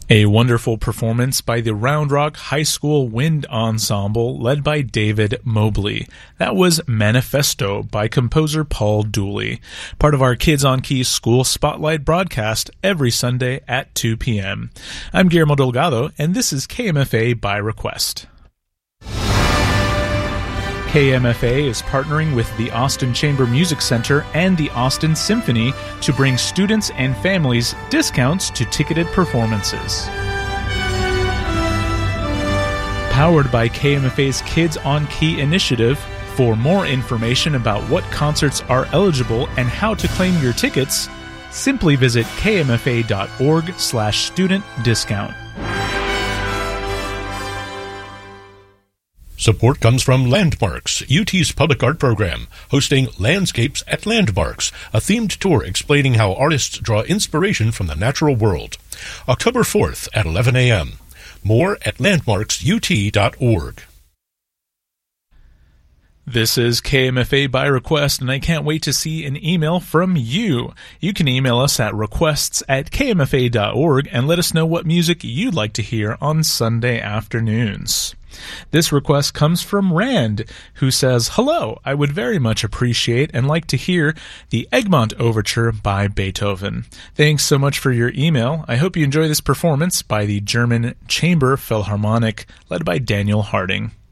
A wonderful performance by the Round Rock High School Wind Ensemble led by David Mobley. That was Manifesto by composer Paul Dooley, part of our Kids on Keys School Spotlight broadcast every Sunday at 2 p.m. I'm Guillermo Delgado, and this is KMFA by Request. KMFA is partnering with the Austin Chamber Music Center and the Austin Symphony to bring students and families discounts to ticketed performances. Powered by KMFA's Kids on Key initiative, for more information about what concerts are eligible and how to claim your tickets, simply visit kmfa.org/student discount. Support comes from Landmarks, UT's public art program, hosting Landscapes at Landmarks, a themed tour explaining how artists draw inspiration from the natural world. October 4th at 11 a.m. More at landmarksut.org. This is KMFA by Request, and I can't wait to see an email from you. You can email us at requests@kmfa.org and let us know what music you'd like to hear on Sunday afternoons. This request comes from Rand, who says, "Hello, I would very much appreciate and like to hear the Egmont Overture by Beethoven. Thanks so much for your email. I hope you enjoy this performance by the German Chamber Philharmonic, led by Daniel Harding."